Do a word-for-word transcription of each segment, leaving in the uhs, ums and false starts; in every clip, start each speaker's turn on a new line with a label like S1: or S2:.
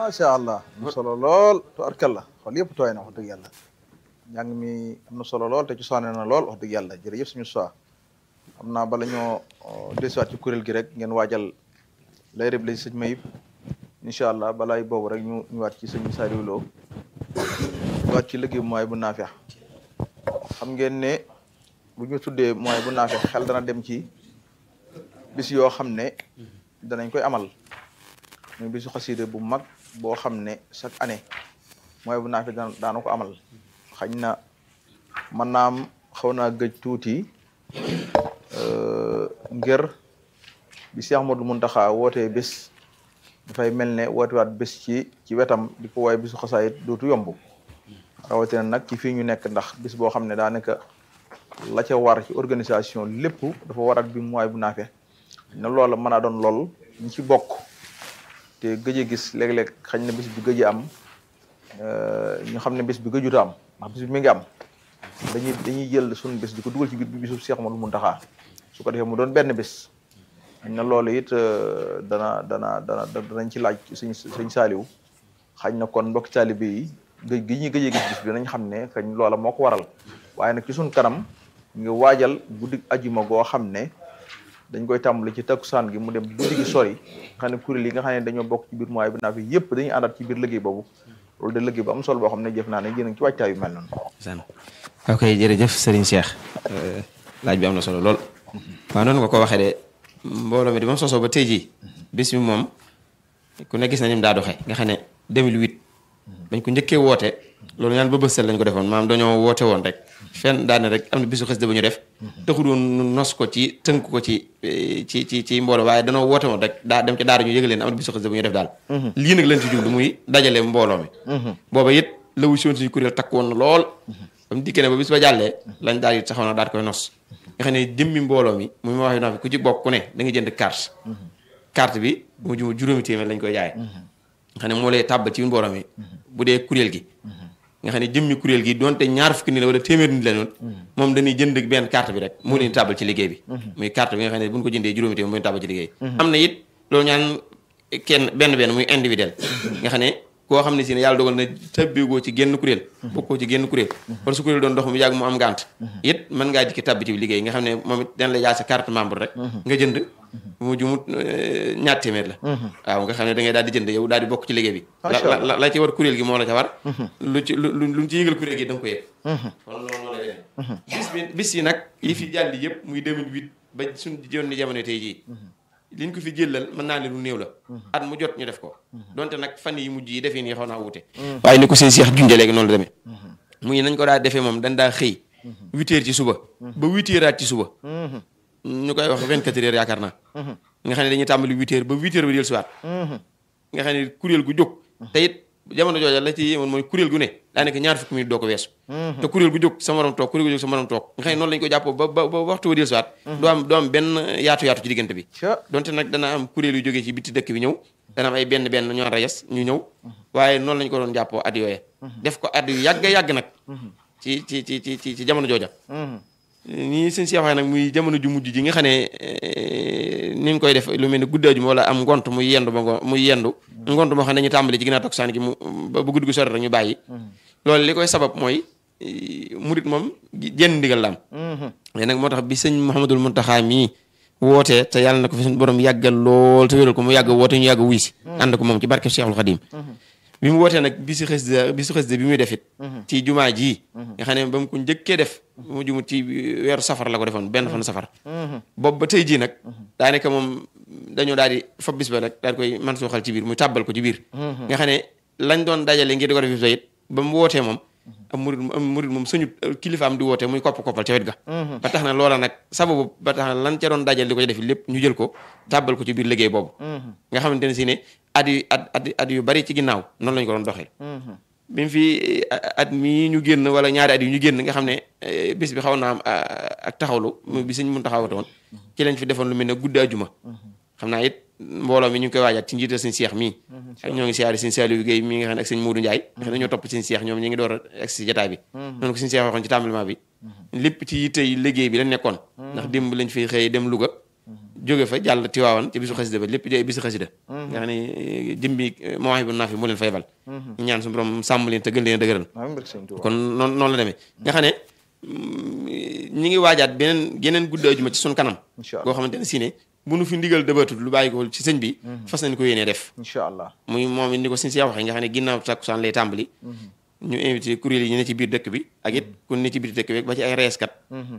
S1: macha allah am na solo lool tubarkalla xool yëpp tooy na wax dëgg yàlla njàng mi am na solo lool te ci soone na lool wax dëgg yàlla jërëjëf suñu soi xam naa bala ñoo desuwaat ci kuréel gi rek ngeen waajal lay rëb la ci sëñ Mayib incha allah balaay boobu rek ñu ñu waat ci sëñ Saliou Lo ñu waat ci liggéey mooy bu naafeex xam ngeen ne bu ñu tuddee mooy bu naafeex xel dana dem ci bis yoo xam ne danañ koy amal muy bisu xasida bu mag boo xam ne chaque année mooy bu naafeex daan daana ko amal xañ na mën naa am xaw naa gëj tuuti ngir bi Cheikh Ahmadou Mountakha wootee bés dafay mel ne wootewaat bés ci ci wetam di ko waaye bisu xasaayit dootu yomb rawatina nag ci fii ñu nekk ndax bis boo xam ne daanaka la ca war ci organisation lépp dafa warat bi mooy bu naafeex ne loola mën a doon lool ñu ci bokk te gëj a gis léeg-léeg xañ na bis bi gëj a am ñu xam ne bis bi gëjuta am ndax bis bi mi ngi am dañuy dañuy jël suñu bés di ko dugal ci biir bi bisu Cheikh Ahmadou Mountakha su ko defee mu doon benn bés xañ na loolu it dana dana dana danañ ci laaj suñ suñ saaliw xañ na kon mbokki taalibe yi gëj gi ñuy gëj a gis bis bi nañ xam ne kañ loola moo ko waral waaye nag ci suñ kanam nga waajal guddi ajuma goo xam ne dañ koy tàmbali ci takkusaan gi mu dem guddi gi sori nga xam ne kuréel yi nga xam ne dañoo bokk ci biir mooy bi naa fi yëpp dañuy àndaat ci biir liggéey boobu loolu de liggéey bu am solo boo xam ne jëf naa ne yéen a ngi ci waajtaay yu mel noonu.
S2: ok jërëjëf Serigne Cheikh laaj bi am na solo lool waaw noonu nga ko waxee de mbooloo mi di moom sosoo ba tey jii bis bi moom ku ne gis na ni mu daa doxee nga xam ne deux mille huit bañ ko njëkkee woote loolu ñaan ba bësal lañ ko defoon maam dañoo woote woon rek fenn daane rek am na bisu xasida bu ñu def taxul woon nos ko ci tënk ko ci ci ci ci mbooloo waaye danoo woote woon rek daa dem ci daara ñu yëgal leen am na bisu xasida bu ñu def daal lii nag lañ ci jublu muy dajale mbooloo mi booba it la wu siwoon suñu kuréel takk woon na lool ba mu dikkee ne ba bis ba jàllee lañ daal di taxaw na daal koy nos nga xam ne jëmmi mbooloo mi muy ma wax yu naa fi ku ci bokk ku ne da nga jënd carte carte bi mu ju juróomi téeméer lañ koy jaayee nga xam ne moo lay tàbbal ci mbooloo mi bu dee kuréel gi nga xam ne jëmmi kuréel gi donte ñaar fukki nit la wala téeméer nit la noonu moom dañuy jënd benn carte bi rek moo leen tàbbal ci liggéey bi muy carte bi nga xam ne buñ ko jëndee juróomi téeméer moo leen tàbbal ci liggéey am na it loolu ñaan kenn benn benn muy individuel nga xam ne koo xam ne si ne yàlla dogal na tàbbigoo ci génn kuréel bokkoo ci génn kuréel wala su kuréel doon dox mu yàgg mu am ngànt it mën ngaa dikki tàbbi ci liggéey nga xam ne moom it dañ la jaay sa carte membre rek nga jënd mu jumut ñaar téeméer la waaw nga xam ne da ngay daal di jënd yow daal di bokk ci liggéey bi la la ci war kuréel gi moo la ca war lu ci lu lu ci yëgal kuréel gi da nga ko yëg kon loolu moo lay demee bis bi bis yi nag yi fi jàll yëpp muy deux mille huit ba suñ jonni jamono tey jii liñ ko fi jëlal mën naa ne lu néew la at mu jot ñu def ko donte nag fan yi mujj yi defee nii xaw naa wute waaye ni ko seen Cheikh junjee léegi noonu la demee muy nañ ko daa defee moom dañ daa xëy huit heures ci suba ba huit heures aat ci suba ñu koy wax vingt-quatre heures yaakaar naa nga xam ne dañuy tàmbali huit heures ba huit heures ba del siwaat nga xam ne kuréel gu jóg te it jamono jooja la ci yéemoon mooy kuréel gu ne daanaka ñaar fukki minute doo ko weesu te kuréel gu jóg sa morom toog kuréel gu jóg sa morom toog nga xam ne noonu lañu ko jàppoo ba ba ba waxtu wa del siwaat doo am doo am benn yaatu yaatu ci diggante bi donte nag dana am kuréel yu jógee ci bitti dëkk bi ñëw dana am ay benn benn ñoo reyes ñu ñëw waaye noonu lañu ko doon jàppoo at yooye def ko at yu yàgg yàgg nag ci ci ci ci ci jamono jooja nii sëñ Cheikh waxee nag muy jamono ju mujj ji nga xam ne ni ñu koy def lu mel ne guddaaju wala am ngont muy yendu ba ngo muy yendu ngont moo xam ne dañuy tàmbali ci ginnaaw takkusaan gi mu ba guddi gu sori rek ñu bàyyi loolu li koy sabab mooy murit moom jenn ndigal la am mais nag moo tax bi sëñ Mouhamadul Mountakha mii wootee te yàlla na ko fi suñu borom yàggal lool te wéral ko mu yàgg woote ñu yàgg wuy si ànd ko moom ci barke Cheikhul Khadim bi mu wootee nag bisu xasida bisu xasida bi muy defit ci jumaa ji nga xam ne ba mu ko njëkkee def mu jumut ci weeru safar la ko defoon benn fan safar boobu ba tey jii nag daanaka moom dañoo daal di fab bis ba nag daal di koy man suuxal ci biir muy tàbbal ko ci biir nga xam ne lañ doon dajale ngir di ko def bis ba it ba mu wootee moom am murid am murid moom suñu kilifaam di wootee muy kopp koppal ca wet ga ba tax na loola nag sababu ba tax na lan ca doon dajal di ko def lépp ñu jël ko tàbbal ko ci biir liggéey boobu nga xamante ne si ne at yu at at at yu bari ci ginnaaw noonu lañu ko doon doxee bi mu fi at mii ñu génn wala ñaari at yi ñu génn nga xam ne bis bi xaw naa am ak taxawlu bi suñ mun taxawatoon ci lañ fi defoon lu mel ne guddi ajuma xam naa it mbooloo mi ñu ngi koy waajaat ci njiital sëñ Cheikh mii ak ñoo ngi siyaari sëñ Saliou Guèye mii nga xam ne ak sëñ Modou Ndiaye nga xam ne ñoo topp sëñ Cheikh ñoom ñi ngi door a egg si jotaay bi noonu ko sëñ Cheikh waxoon ci tàmbalement bi lépp ci yitte liggéey bi lañ nekkoon ndax démb lañ fi xëy dem Louga jóge fa jàll Tiwaawan ci bisu xasida ba lépp di ay bisu xasida nga xam ne jëmbi Mawahibou Nafi moo leen fay bal ñu ñaan suñu borom sàmm leen te gën leen a dëgëral kon noonu noonu la demee nga xam ne ñi ngi waajaat beneen geneen guddi ajuma ci suñ kanam goo xamante ne si ne bu nu fi ndigal dëbatut lu bàyyi ko ci sëñ bi fas nañ ko yéenee def
S1: incha allah muy
S2: moom it ni ko sëñ si waxee nga xam ne ginnaaw takkusaan lay tàmbali ñu invité kuréel yi ñu ne ci biir dëkk bi ak it ku ne ci biir dëkk bi ba ci ay reeskat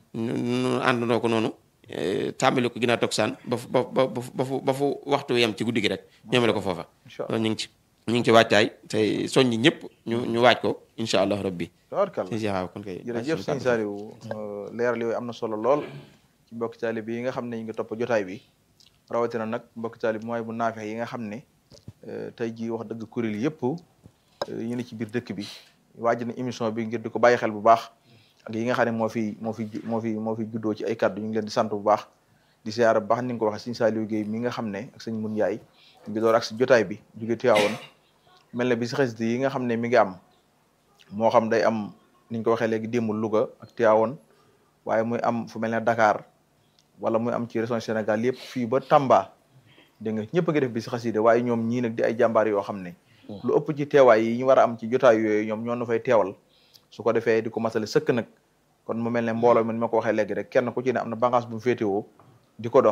S2: ñu àndandoo ko noonu tàmbali ko ginnaaw takkusaan ba fu ba ba fu ba fu waxtu yem ci guddi gi rek ñoomale ko foofa loolu ñu ngi ci ñu ngi ci waajtaay tey soññi ñëpp ñu ñu waaj ko incha allah rabbi
S1: tabarkalla
S2: sëñ si waaw kon kay
S1: jërëjëf sëñ Saliou leeral yooyu am na solo lool ci mbokki taalibe yi nga xam ne ñu ngi topp jotaay bi rawatina nag mbokki taalibe Mawahibou Nafi yi nga xam ne tey jii wax dëgg kuréel yëpp ñu ne ci biir dëkk bi waaj na émission bi ngir di ko bàyyi xel bu baax ak yi nga xam ne moo fi moo fi moo fi moo fi juddoo ci ay kàddu ñu ngi leen di sant bu baax di siyaara bu baax ni nga ko waxee sëñ Saliou Guèye mi nga xam ne ak sëñ Mun Njaay ñu ngi door ak si jotaay bi jóge Tiwaawoon mel ne bi si xasida yi nga xam ne mi ngi am moo xam day am ni ñu ko waxee léegi démb Louga ak Tiwaawoon waaye muy am fu mel ne Dakar wala muy am ci région Sénégal yëpp fii ba Tamba dégg nga ñëpp a ngi def bi si xasida waaye ñoom ñii nag di ay jàmbaar yoo xam ne lu ëpp ci teewaay yi ñu war a am ci jotaay yooyu ñoom ñoo na fay teewal su ko defee di ko masale sëkk nag kon mu mel ne mbooloo mi ma ko waxee léegi rek kenn ku ci ne am na bànqaas bu mu féetewoo di ko dox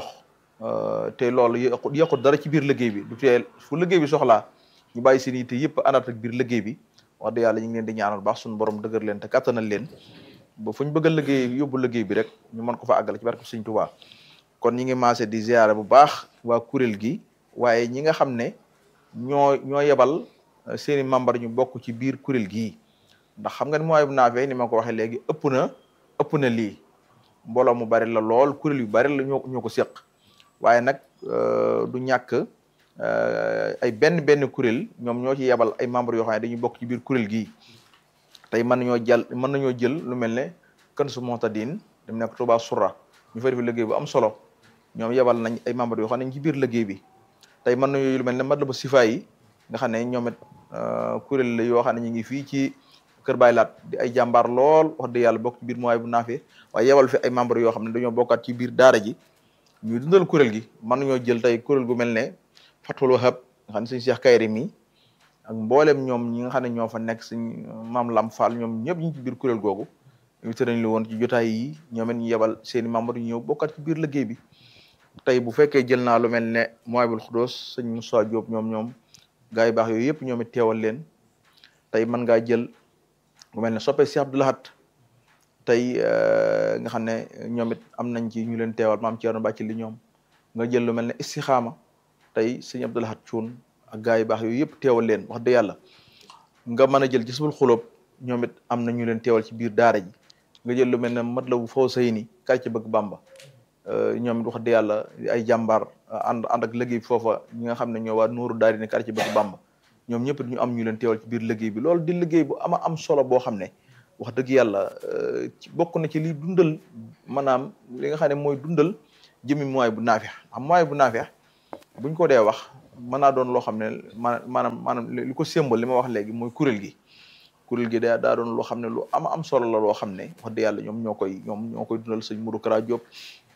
S1: te loolu yàqut dara ci biir liggéey bi du tee fu liggéey bi soxlaa ñu bàyyi seen yitte yëpp àndaat ak biir liggéey bi wax dëgg yàlla ñu ngi leen di ñaanal baax suñu borom dëgër leen te kattanal leen ba fu ñu bëgg a liggéey yóbbu liggéey bi rek ñu mën ko fa àggale ci barke Sëñ Tuubaa kon ñi ngi maase di ziyaare bu baax waa kuréel gi waaye ñi nga xam ne ñoo ñoo yebal seeni membre ñu bokk ci biir kuréel gii ndax xam nga ni Mawahibou Nafi ni ma ko waxee léegi ëpp na ëpp na lii mbooloo mu bari la lool kuréel yu bari la ñoo ñoo ko séq waaye nag du ñàkk ay benn benn kuréel ñoom ñoo ci yebal ay membre yoo xam ne dañuy bokk ci biir kuréel gii tey mën nañoo jël mën nañoo jël lu mel ne Kanzu Mohtadine dem nekk Touba Sourah ñu fay def liggéey bu am solo ñoom yebal nañ ay membre yoo xam ne ci biir liggéey bi tey mën nañoo lu mel ne Matlaboul Chifa yi nga xam ne ñoom it kuréel la yoo xam ne ñu ngi fii ci Kër Baay Laat di ay jàmbaar lool wax dëgg yàlla bokk ci biir Mawahibou Nafi waaye yebal fi ay membre yoo xam ne dañoo bokkaat ci biir daara ji ñuy dundal kuréel gi mën nañoo jël tey kuréel gu mel ne Fathul Wahab nga xam ne suñu Cheikh Kayri mi ak mboolem ñoom ñi nga xam ne ñoo fa nekk suñ maam Lam Fall ñoom ñëpp ñu ci biir kuréel googu invité nañ la woon ci jotaay yi ñoom it ñu yebal seeni membre ñu ñëw bokkaat ci biir liggéey bi tey bu fekkee jël naa lu mel ne Mawahibou Khoudoss sëñ Moussa Diop ñoom ñoom gaa yi baax yooyu yëpp ñoom it teewal leen tey mën ngaa jël lu mel ne soppe Cheikh Abdou Lahad tey nga xam ne ñoom it am nañ ci ñu leen teewal maam Thierno Bàcci li ñoom nga jël lu mel ne Istixaama tey sëñ Abdou Lahad Cuun ak gaa yi baax yooyu yëpp teewal leen wax dëgg yàlla nga mën a jël Jazbul Xuloob ñoom it am na ñu leen teewal ci biir daara ji nga jël lu mel ne Matlaboul Fawzayni quartier Bëgg Bamba ñoom it wax dëgg yàlla ay jàmbaar ànd ànd ak liggéey bi foofa ñi nga xam ne ñoo waa Nuuru Daarayni quartier Bëgg Bamba ñoom ñëpp ñu am ñu leen teewal ci biir liggéey bi loolu di liggéey bu ama am solo boo xam ne wax dëgg yàlla ci bokk na ci li dundal maanaam li nga xam ne mooy dundal jëmmi Mawahibou Nafi am Mawahibou Nafi buñ ko dee wax mën naa doon loo xam ne maanaam maanaam li ko symbole li ma wax léegi mooy kuréel gi kuréel gi daa daa doon loo xam ne lu ama am solo la loo xam ne wax dëgg yàlla ñoom ñoo koy ñoom ñoo koy dundal sëñ Modou Kara Diop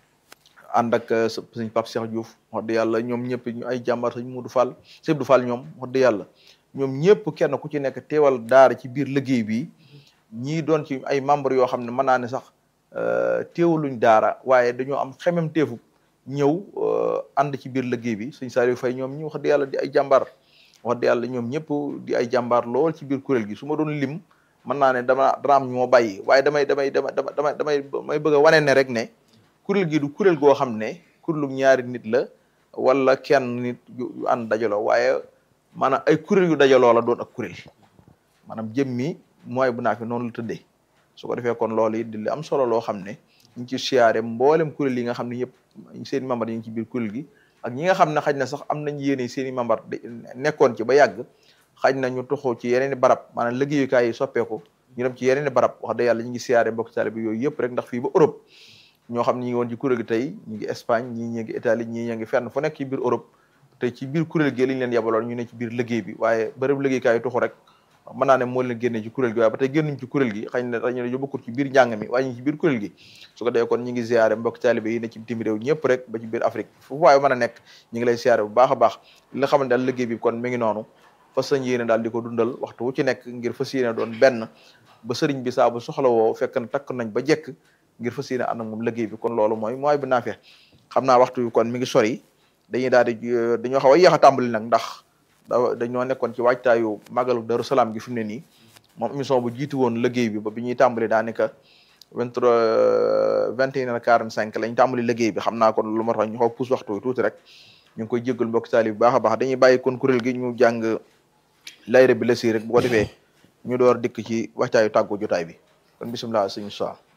S1: ànd ak sëñ Pape Cheikh Diouf wax dëgg yàlla ñoom ñëpp ñu ay jàmbaar sëñ Modou Fall sëñ Abdou Fall ñoom wax dëgg yàlla ñoom ñëpp kenn ku ci nekk teewal daara ci biir liggéey bi ñii doon ci ay membre yoo xam ne mën naa ne sax teewaluñ daara waaye dañoo am xemem teefu ñëw ànd ci biir liggéey bi sëñ Saliou Faye ñoom ñu wax dëgg yàlla di ay jàmbaar wax dëgg yàlla ñoom ñëpp di ay jàmbaar lool ci biir kuréel gi su ma doon lim mën naa ne dama dana am ñu ma bàyyi waaye damay damay dama dama damay damay may bëgg a wane ne rek ne kuréel gi du kuréel goo xam ne kuréelu ñaari nit la wala kenn nit yu ànd dajaloo waaye maanaam ay kuréel yu dajaloo la doon ak kuréel maanaam jëmmi Mawahibou Nafi noonu la tëddee su ko defee kon loolu it di li am solo loo xam ne ñu ngi ci siyaare mboolem kuréel yi nga xam ne yëpp seen i membre yi ngi ci biir kuréel gi ak ñi nga xam ne xaj na sax am nañ yéene seen i membre nekkoon ci ba yàgg xaj na ñu toxoo ci yeneen i barab maanaam liggéeyukaay yi soppeeku ñu dem ci yeneen i barab wax dëgg yàlla ñu ngi siyaare mbokk taalibe bi yooyu yëpp rek ndax fii ba Europe ñoo xam ne ñi ngi woon ci kuréel gi tey ñu ngi Espagne ñii ñi ngi Italie ñii ñi ngi fenn fu nekk ci biir Europe te ci biir kuréel gi lañ leen yabaloon ñu ne ci biir liggéey bi waaye bërëb liggéeykaay yi tuxu rek mën naa ne moo leen génne ci kuréel gi waaye ba tey génnuñ ci kuréel gi xëy na dañu bokkul ci biir njàng mi waaye ñu ci biir kuréel gi su ko dee kon ñu ngi ziare mbokk taalibe yi ne ci bitim réew ñëpp rek ba ci biir Afrique fu waaye mën a nekk ñu ngi lay ziare bu baax a baax li nga xam ne daal liggéey bi kon mi ngi noonu fas yéene daal di ko dundal waxtu wu ci nekk ngir fas yéene doon benn ba sëriñ bi saa bu soxla woo fekk na takk nañ ba jekk ngir fas yéene ànd ak moom liggéey bi kon loolu mooy mooy bu naafee xam naa waxtu wi kon mi ngi sori dañuy daal di dañoo xaw a yéex a tàmbali nag ndax da dañoo nekkoon ci waajtaayu màggalu Daru Salaam gi fi mu ne nii moom émission bu jiitu woon liggéey bi ba bi ñuy tàmbali daanaka vingt-trois vingt et une heures quarante-cinq lañ tàmbali liggéey bi xam naa kon lu ma tax ñu xaw puus waxtu wi tuuti rek ñu ngi koy jéggal mbokk taali bu baax a baax dañuy bàyyi kon kuréel gi ñu jàng layre bi la si rek bu ko defee ñu door dikk ci waxtaayu tàggu jotaay bi kon bisimilah sëñ Moussa